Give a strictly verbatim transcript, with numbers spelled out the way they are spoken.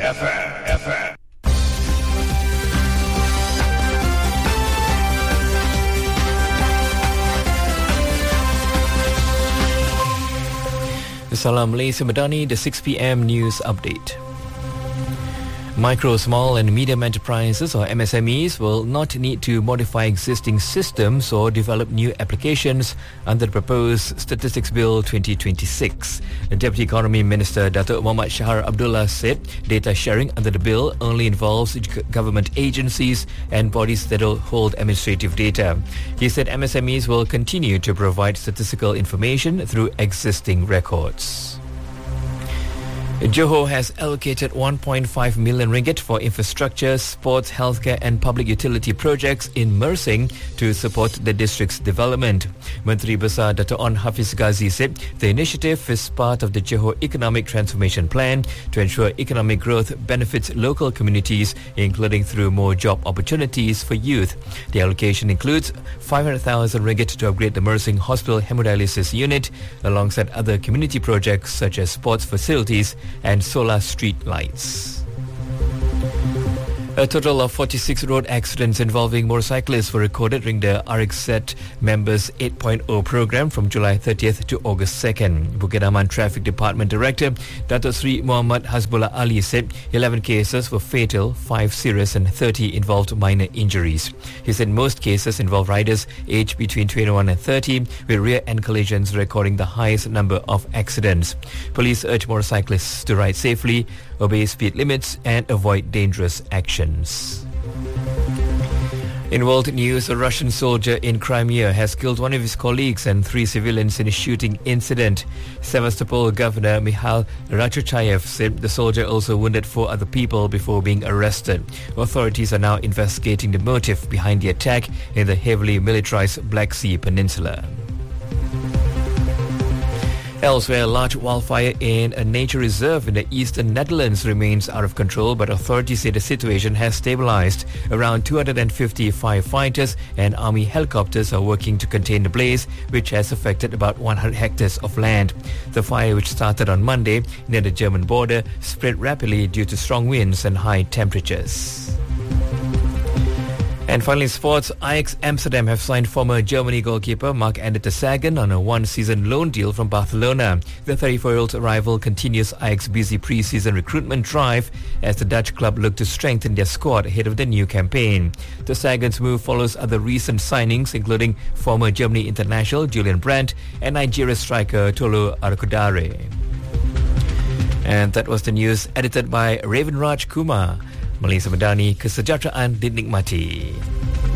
F M. F M. Salam Malaysia Madani, the six p.m. news update. Micro, small and medium enterprises or M S M Es will not need to modify existing systems or develop new applications under the proposed Statistics Bill twenty twenty-six. The Deputy Economy Minister Datuk Muhammad Shahar Abdullah said data sharing under the bill only involves government agencies and bodies that hold administrative data. He said M S M Es will continue to provide statistical information through existing records. Johor has allocated one point five million ringgit for infrastructure, sports, healthcare and public utility projects in Mersing to support the district's development. Menteri Besar Dato' On Hafiz Ghazi said the initiative is part of the Johor Economic Transformation Plan to ensure economic growth benefits local communities, including through more job opportunities for youth. The allocation includes five hundred thousand ringgit to upgrade the Mersing Hospital Hemodialysis Unit, alongside other community projects such as sports facilities and solar street lights. A total of forty-six road accidents involving motorcyclists were recorded during the R X Z Members eight point oh program from July thirtieth to August second. Bukit Aman Traffic Department Director Dato' Sri Muhammad Hasbullah Ali said eleven cases were fatal, five serious and thirty involved minor injuries. He said most cases involve riders aged between twenty-one and thirty, with rear end collisions recording the highest number of accidents. Police urge motorcyclists to ride safely, obey speed limits and avoid dangerous actions. In world news, a Russian soldier in Crimea has killed one of his colleagues and three civilians in a shooting incident. Sevastopol Governor Mikhail Rachochayev said the soldier also wounded four other people before being arrested. Authorities are now investigating the motive behind the attack in the heavily militarized Black Sea Peninsula. Elsewhere, a large wildfire in a nature reserve in the eastern Netherlands remains out of control, but authorities say the situation has stabilized. Around two hundred fifty firefighters and army helicopters are working to contain the blaze, which has affected about one hundred hectares of land. The fire, which started on Monday near the German border, spread rapidly due to strong winds and high temperatures. And finally, sports. Ajax Amsterdam have signed former Germany goalkeeper Marc-Andre ter Stegen on a one-season loan deal from Barcelona. The thirty-four-year-old rival continues Ajax's busy pre-season recruitment drive as the Dutch club look to strengthen their squad ahead of the new campaign. Ter Stegen's move follows other recent signings, including former Germany international Julian Brandt and Nigeria striker Tolu Arakodare. And that was the news edited by Raven Raj Kumar. Malaysia Madani, kesejahteraan dinikmati.